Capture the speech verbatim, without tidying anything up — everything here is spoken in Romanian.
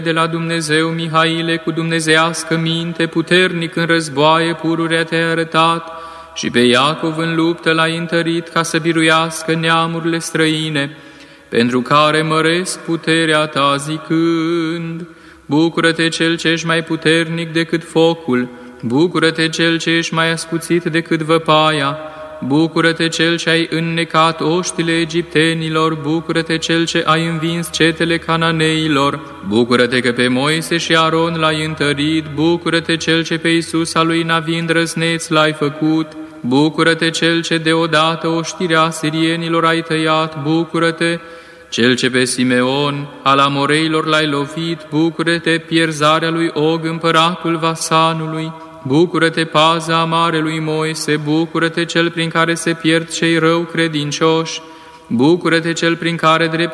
de la Dumnezeu, Mihaile, cu dumnezeiască minte, puternic în războaie, pururea te-ai arătat, și pe Iacov în luptă l-ai întărit ca să biruiască neamurile străine, pentru care măresc puterea ta zicând: bucură-te cel ce ești mai puternic decât focul, bucură-te cel ce ești mai ascuțit decât văpaia, bucură-te cel ce ai înnecat oștile egiptenilor, bucură-te cel ce ai învins cetele cananeilor, bucură-te că pe Moise și Aron l-ai întărit, bucură-te cel ce pe Iisus al lui Navin drăzneț l-ai făcut, bucură-te cel ce deodată oștirea sirienilor ai tăiat, bucură-te cel ce pe Simeon al amoreilor l-ai lovit, bucură-te pierzarea lui Og, împăratul Vasanului, bucură-te paza marelui Moise, bucură-te cel prin care se pierd cei rău credincioși, bucură-te cel prin care drept